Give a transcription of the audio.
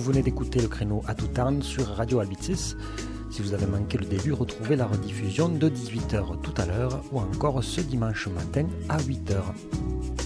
venez d'écouter le créneau à tout temps sur Radio Albicis. Si vous avez manqué le début, retrouvez la rediffusion de 18h tout à l'heure ou encore ce dimanche matin à 8h.